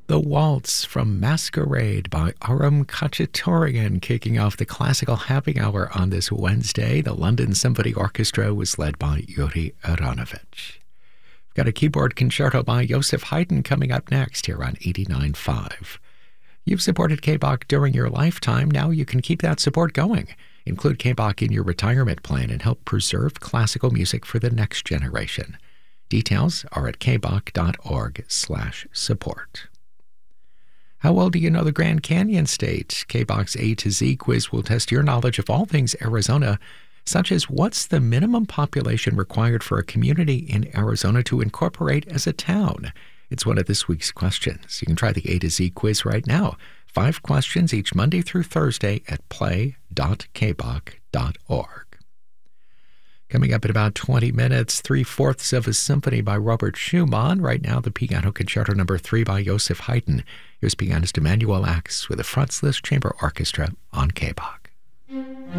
The Waltz from Masquerade by Aram Khachaturian, kicking off the classical happy hour on this Wednesday. The London Symphony Orchestra was led by Yuri Aronovich. We've got a keyboard concerto by Joseph Haydn coming up next here on 89.5. You've supported KBach during your lifetime. Now you can keep that support going. Include KBach in your retirement plan and help preserve classical music for the next generation. Details are at kbach.org/support. How well do you know the Grand Canyon State? KBach's A to Z quiz will test your knowledge of all things Arizona, such as what's the minimum population required for a community in Arizona to incorporate as a town? It's one of this week's questions. You can try the A to Z quiz right now. 5 questions each Monday through Thursday at play.kbach.org. Coming up in about 20 minutes, 3/4 of a Symphony by Robert Schumann. Right now, the Piano Concerto No. 3 by Joseph Haydn. Here's pianist Emanuel Ax with the Franz Liszt Chamber Orchestra on KBach.